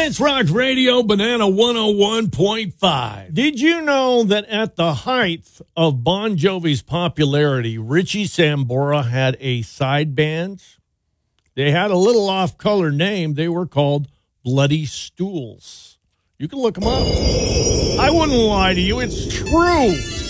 Let's Rock Radio, Banana 101.5. Did you know that at the height of Bon Jovi's popularity, Richie Sambora had a side band? They had a little off-color name. They were called Bloody Stools. You can look them up. I wouldn't lie to you. It's true.